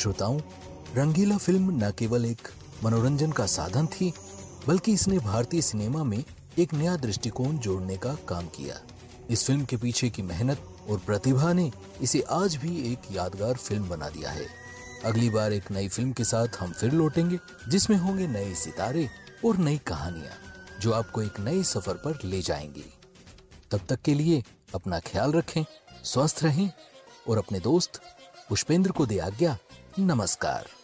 श्रोताओं, रंगीला फिल्म न केवल एक मनोरंजन का साधन थी, बल्कि इसने भारतीय सिनेमा में एक नया दृष्टिकोण जोड़ने का काम किया। इस फिल्म के पीछे की मेहनत और प्रतिभा ने इसे आज भी एक यादगार फिल्म बना दिया है। अगली बार एक नई फिल्म के साथ हम फिर लौटेंगे, जिसमें होंगे नए सितारे और नई कहानियां जो आपको एक नए सफर पर ले जाएंगी। तब तक के लिए अपना ख्याल रखें, स्वस्थ रहें और अपने दोस्त पुष्पेंद्र को दे आज्ञा। नमस्कार।